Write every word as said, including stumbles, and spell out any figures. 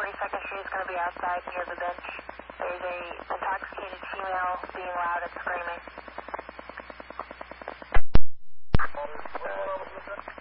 forty-second Street is going to be outside near the bench. There's a intoxicated female being loud and screaming.